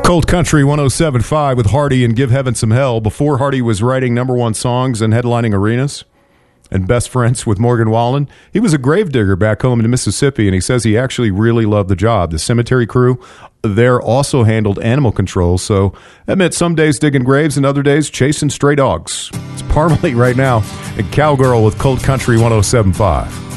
Cold Country 107.5 with Hardy and Give Heaven Some Hell. Before Hardy was writing number one songs and headlining arenas and best friends with Morgan Wallen, he was a gravedigger back home in Mississippi, and he says he actually really loved the job. The cemetery crew there also handled animal control, so that meant some days digging graves and other days chasing stray dogs. It's Parmalee right now and Cowgirl with Cold Country 107.5.